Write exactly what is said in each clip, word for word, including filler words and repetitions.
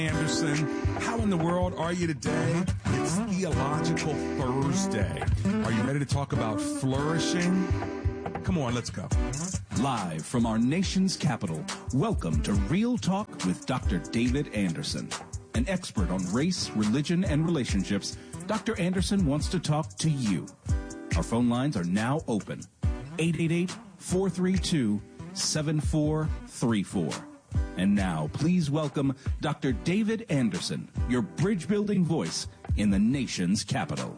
Anderson, how in the world are you today? It's Theological Thursday. Are you ready to talk about flourishing? Come on, let's go. Live from our nation's capital, welcome to Real Talk with Doctor David Anderson. An expert on race, religion, and relationships, Doctor Anderson wants to talk to you. Our phone lines are now open. eight eight eight, four three two, seven four three four. And now, please welcome Doctor David Anderson, your bridge-building voice in the nation's capital.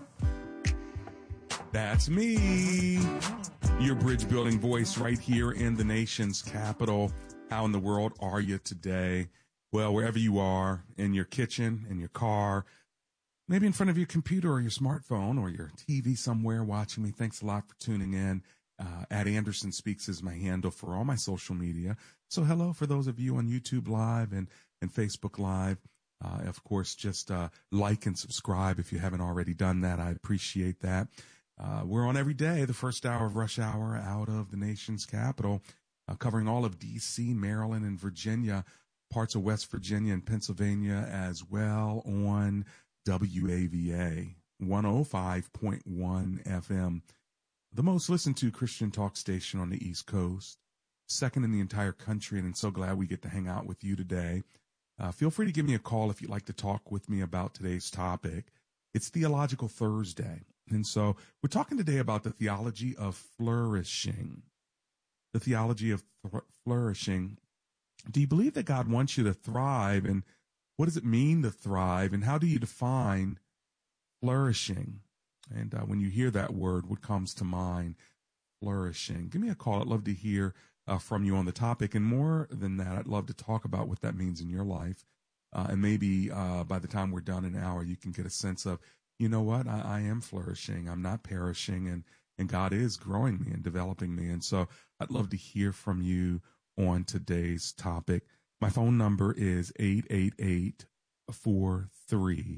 That's me, your bridge-building voice right here in the nation's capital. How in the world are you today? Well, wherever you are, in your kitchen, in your car, maybe in front of your computer or your smartphone or your T V somewhere watching me, thanks a lot for tuning in. Uh, at Anderson Speaks is my handle for all my social media. So hello for those of you on YouTube Live and, and Facebook Live. Uh, of course, just uh, like and subscribe if you haven't already done that. I appreciate that. Uh, we're on every day, the first hour of rush hour out of the nation's capital, uh, covering all of D C, Maryland, and Virginia, parts of West Virginia and Pennsylvania as well on W A V A one oh five point one F M. The most listened to Christian talk station on the East Coast, second in the entire country, and I'm so glad we get to hang out with you today. Uh, feel free to give me a call if you'd like to talk with me about today's topic. It's Theological Thursday, and so we're talking today about the theology of flourishing. The theology of th- flourishing. Do you believe that God wants you to thrive, and what does it mean to thrive, and how do you define flourishing? And uh, when you hear that word, what comes to mind? Flourishing. Give me a call. I'd love to hear uh, from you on the topic. And more than that, I'd love to talk about what that means in your life. Uh, and maybe uh, by the time we're done an hour, you can get a sense of, you know what, I, I am flourishing. I'm not perishing. And, and God is growing me and developing me. And so I'd love to hear from you on today's topic. My phone number is eight eight eight, four three,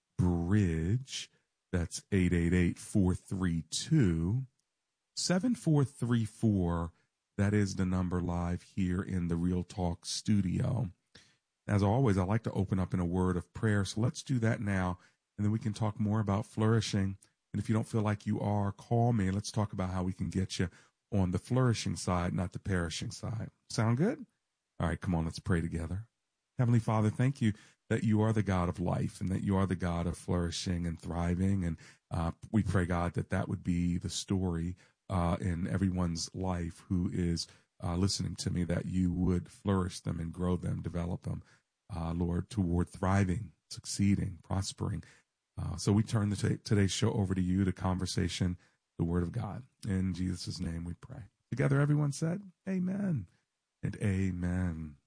bridge. That's eight eight eight, four three two, seven four three four. That is the number live here in the Real Talk studio. As always, I like to open up in a word of prayer. So let's do that now, and then we can talk more about flourishing. And if you don't feel like you are, call me. Let's talk about how we can get you on the flourishing side, not the perishing side. Sound good? All right, come on, let's pray together. Heavenly Father, thank you that you are the God of life and that you are the God of flourishing and thriving. And uh, we pray, God, that that would be the story uh, in everyone's life who is uh, listening to me, that you would flourish them and grow them, develop them, uh, Lord, toward thriving, succeeding, prospering. Uh, so we turn the t- today's show over to you, to conversation, the Word of God. In Jesus' name we pray. Together, everyone said, amen and amen.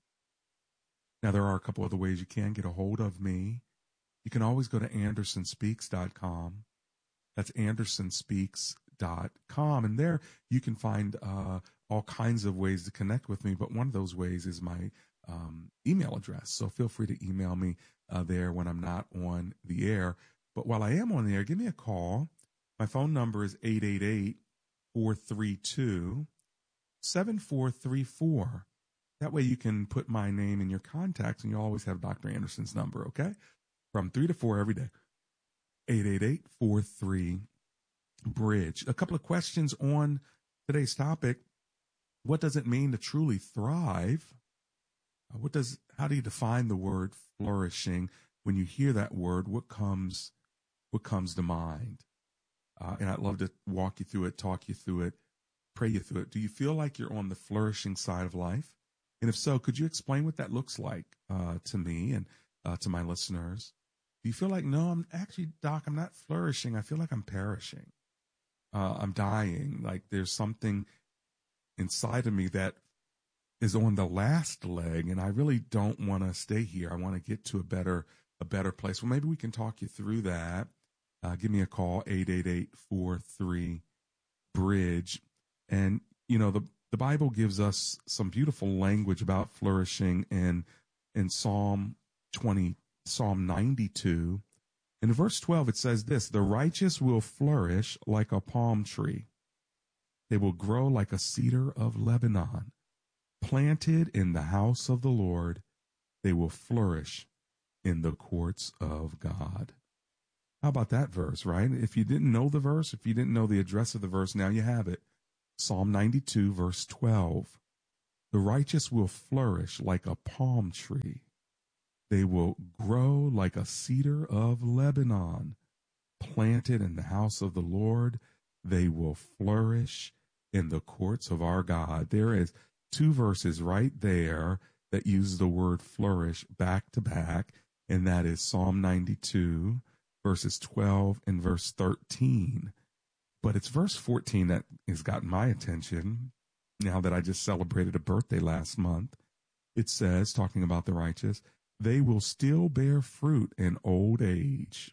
Now, there are a couple other ways you can get a hold of me. You can always go to anderson speaks dot com. That's anderson speaks dot com. And there you can find uh, all kinds of ways to connect with me. But one of those ways is my um, email address. So feel free to email me uh, there when I'm not on the air. But while I am on the air, give me a call. My phone number is eight eight eight, four three two, seven four three four. That way you can put my name in your contacts, and you always have Doctor Anderson's number, okay? From three to four every day. eight eight eight, four three, bridge. A couple of questions on today's topic. What does it mean to truly thrive? Uh, What does, how do you define the word flourishing? When you hear that word, what comes, what comes to mind? Uh, and I'd love to walk you through it, talk you through it, pray you through it. Do you feel like you're on the flourishing side of life? And if so, could you explain what that looks like uh, to me and uh, to my listeners? Do you feel like, no, I'm actually, Doc, I'm not flourishing. I feel like I'm perishing. Uh, I'm dying. Like there's something inside of me that is on the last leg, and I really don't want to stay here. I want to get to a better, a better place. Well, maybe we can talk you through that. Uh, give me a call, eight eight eight, four three, bridge. And, you know, the, the Bible gives us some beautiful language about flourishing in, in Psalm twenty, Psalm ninety-two. In verse twelve, it says this: the righteous will flourish like a palm tree. They will grow like a cedar of Lebanon. Planted in the house of the Lord, they will flourish in the courts of God. How about that verse, right? If you didn't know the verse, if you didn't know the address of the verse, now you have it. Psalm ninety-two, verse twelve. The righteous will flourish like a palm tree. They will grow like a cedar of Lebanon. Planted in the house of the Lord, they will flourish in the courts of our God. There is two verses right there that use the word flourish back to back, and that is Psalm ninety-two, verses twelve and verse thirteen. But it's verse fourteen that has gotten my attention now that I just celebrated a birthday last month. It says, talking about the righteous, they will still bear fruit in old age.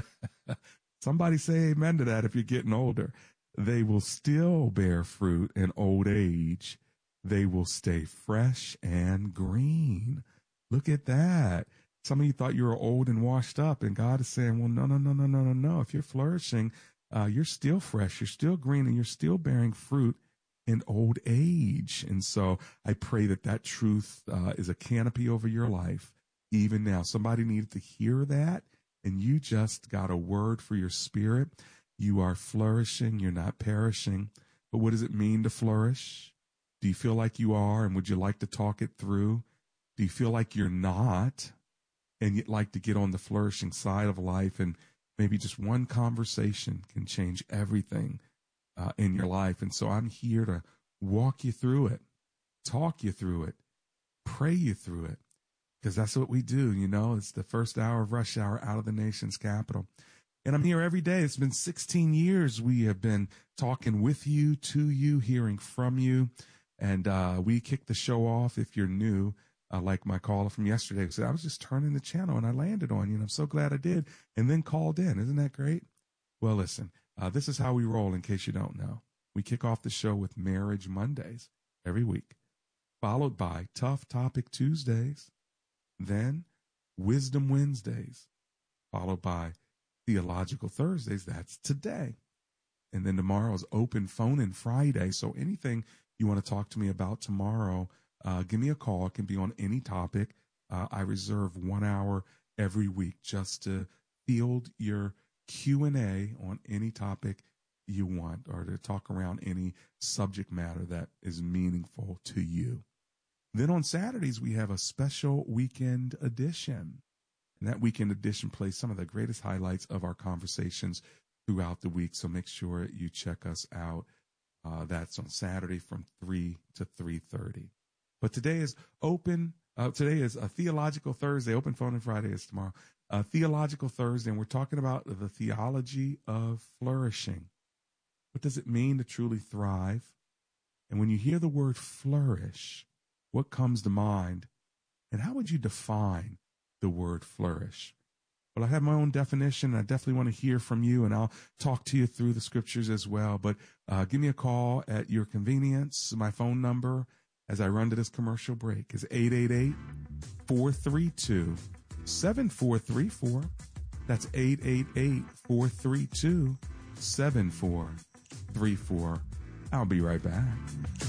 Somebody say amen to that if you're getting older. They will still bear fruit in old age. They will stay fresh and green. Look at that. Some of you thought you were old and washed up, and God is saying, well, no, no, no, no, no, no, no. If you're flourishing, uh, you're still fresh, you're still green, and you're still bearing fruit in old age. And so I pray that that truth uh, is a canopy over your life even now. Somebody needed to hear that, and you just got a word for your spirit. You are flourishing. You're not perishing. But what does it mean to flourish? Do you feel like you are, and would you like to talk it through? Do you feel like you're not, and you'd like to get on the flourishing side of life, and maybe just one conversation can change everything uh, in your life? And so I'm here to walk you through it, talk you through it, pray you through it, because that's what we do. You know, it's the first hour of rush hour out of the nation's capital. And I'm here every day. It's been sixteen years we have been talking with you, to you, hearing from you. And uh, we kicked the show off, if you're new, uh, like my caller from yesterday who said, I was just turning the channel and I landed on you, and I'm so glad I did, and then called in. Isn't that great? Well, listen, uh, this is how we roll, in case you don't know. We kick off the show with Marriage Mondays every week, followed by Tough Topic Tuesdays, then Wisdom Wednesdays, followed by Theological Thursdays. That's today. And then tomorrow's Open Phone-In Friday. So anything you want to talk to me about tomorrow, uh, give me a call. It can be on any topic. Uh, I reserve one hour every week just to field your Q and A on any topic you want, or to talk around any subject matter that is meaningful to you. Then on Saturdays, we have a special weekend edition. And that weekend edition plays some of the greatest highlights of our conversations throughout the week. So make sure you check us out. Uh, that's on Saturday from three to three thirty. But today is open. Uh, today is a Theological Thursday. Open Phone-In Friday is tomorrow. Uh, Theological Thursday, and we're talking about the theology of flourishing. What does it mean to truly thrive? And when you hear the word flourish, what comes to mind? And how would you define the word flourish? Well, I have my own definition. I definitely want to hear from you, and I'll talk to you through the scriptures as well. But uh, give me a call at your convenience. My phone number as I run to this commercial break is eight eight eight, four three two, seven four three four. That's eight eight eight, four three two, seven four three four. I'll be right back.